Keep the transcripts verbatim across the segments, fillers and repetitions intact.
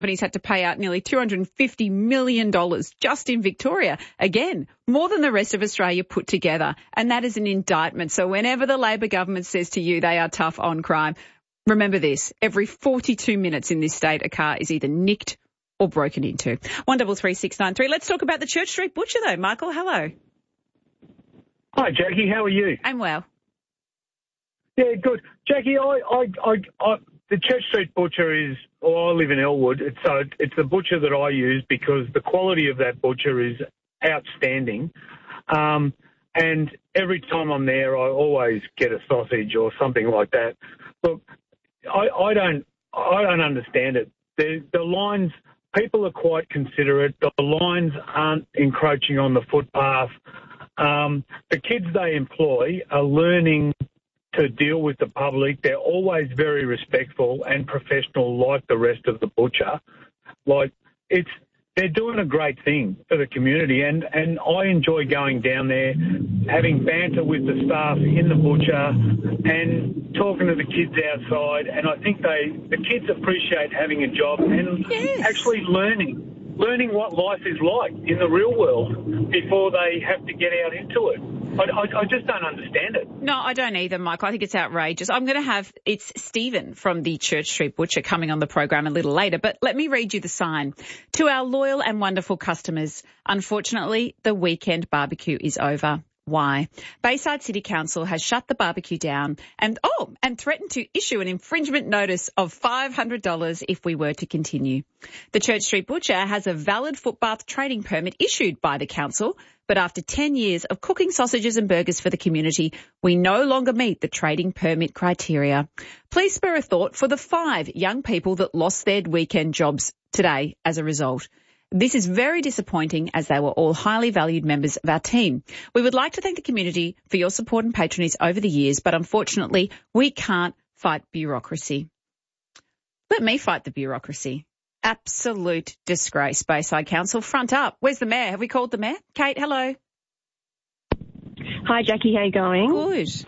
companies had to pay out nearly two hundred fifty million dollars just in Victoria. Again, more than the rest of Australia put together. And that is an indictment. So whenever the Labor government says to you they are tough on crime, remember this, every forty-two minutes in this state, a car is either nicked or broken into. one double three six nine three. Let's talk about the Church Street Butcher, though. Michael, hello. Hi, Jackie. How are you? I'm well. Yeah, good. Jackie, I, I, I, I the Church Street Butcher is, well, I live in Elwood, it's, so it's the butcher that I use because the quality of that butcher is outstanding. Um, and every time I'm there, I always get a sausage or something like that. Look, I, I don't, I don't understand it. The, the lines, people are quite considerate. The lines aren't encroaching on the footpath. Um, the kids they employ are learning to deal with the public. They're always very respectful and professional like the rest of the butcher. Like, it's, they're doing a great thing for the community, and, and I enjoy going down there, having banter with the staff in the butcher and talking to the kids outside, and I think they, the kids appreciate having a job and yes. actually learning. learning what life is like in the real world before they have to get out into it. I, I, I just don't understand it. No, I don't either, Michael. I think it's outrageous. I'm going to have, it's Stephen from the Church Street Butcher coming on the program a little later, but let me read you the sign. To our loyal and wonderful customers, unfortunately, the weekend barbecue is over. Why? Bayside City Council has shut the barbecue down and, oh, and threatened to issue an infringement notice of five hundred dollars if we were to continue. The Church Street Butcher has a valid footbath trading permit issued by the council, but after ten years of cooking sausages and burgers for the community, we no longer meet the trading permit criteria. Please spare a thought for the five young people that lost their weekend jobs today as a result. This is very disappointing as they were all highly valued members of our team. We would like to thank the community for your support and patronage over the years, but unfortunately we can't fight bureaucracy. Let me fight the bureaucracy. Absolute disgrace, Bayside Council. Front up. Where's the mayor? Have we called the mayor? Kate, hello. Hi, Jackie. How you going? Good.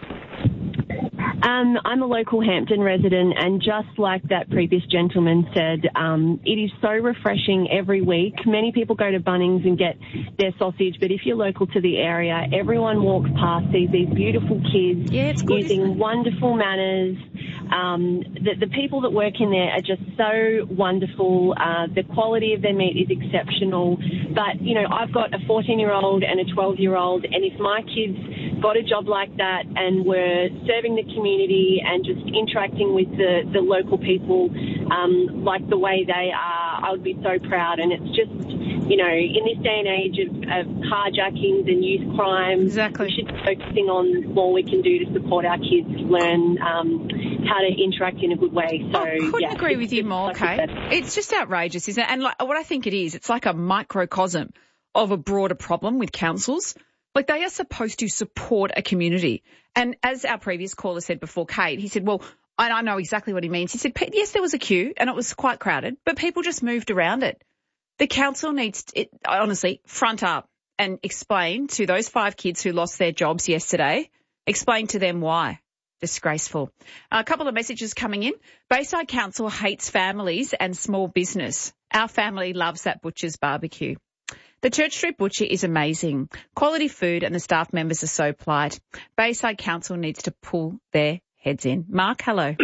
Um, I'm a local Hampton resident, and just like that previous gentleman said, um, it is so refreshing every week. Many people go to Bunnings and get their sausage, but if you're local to the area, everyone walks past, sees these beautiful kids yeah, it's good, using wonderful manners. Um, the, the people that work in there are just so wonderful. Uh, the quality of their meat is exceptional. But, you know, I've got a fourteen-year-old and a twelve-year-old, and if my kids got a job like that and were serving the community and just interacting with the, the local people um, like the way they are, I would be so proud. And it's just, you know, in this day and age of, of carjackings and youth crime, exactly. we should be focusing on what we can do to support our kids learn um, how to interact in a good way. So, I couldn't yeah, agree with you more, Kate. It's just outrageous, isn't it? And like, what I think it is, it's like a microcosm of a broader problem with councils. Like, they are supposed to support a community. And as our previous caller said before, Kate, he said, well, and I know exactly what he means. He said, yes, there was a queue and it was quite crowded, but people just moved around it. The council needs, it, honestly, front up and explain to those five kids who lost their jobs yesterday, explain to them why. Disgraceful. A couple of messages coming in. Bayside Council hates families and small business. Our family loves that butcher's barbecue. The Church Street Butcher is amazing. Quality food and the staff members are so polite. Bayside Council needs to pull their heads in. Mark, hello.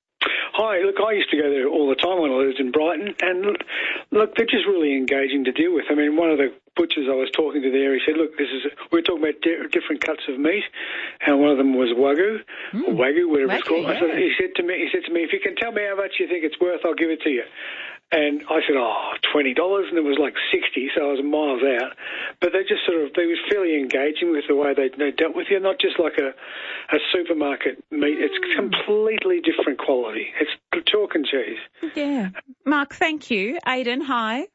Hi, look, I used to go there all the time when I lived in Brighton, and look, they're just really engaging to deal with. I mean, one of the butchers I was talking to there, he said, look, this is, we we're talking about di- different cuts of meat, and one of them was Wagyu, mm. or Wagyu, whatever Wagyu, it's called. Yeah. I said, he said to me, he said to me, if you can tell me how much you think it's worth, I'll give it to you. And I said, oh, twenty dollars, and it was like sixty, so I was miles out. But they just sort of, they was fairly engaging with the way they, they dealt with you, not just like a, a supermarket meat. It's completely different quality. It's chalk and cheese. Yeah. Mark, thank you. Aidan, hi.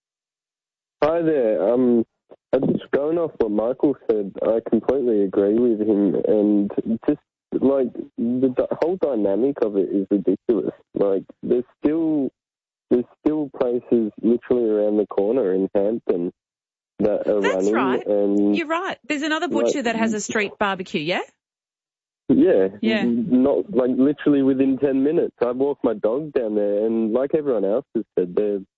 Hi there. Um, just going off what Michael said, I completely agree with him, and just like the, the whole dynamic of it is ridiculous. Like, there's still there's still places literally around the corner in Hampton that are That's running. right. And you're right. There's another butcher like, that has a street barbecue, yeah? Yeah, Yeah. Not like literally within ten minutes. I walk my dog down there, and like everyone else has said, they're